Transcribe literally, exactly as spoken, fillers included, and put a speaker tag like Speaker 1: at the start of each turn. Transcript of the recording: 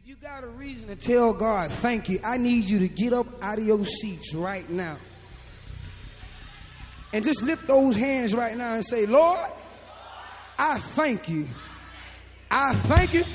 Speaker 1: If you got a reason to tell God thank you, I need you to get up out of your seats right now. And just lift those hands right now and say, Lord, I thank you. I thank you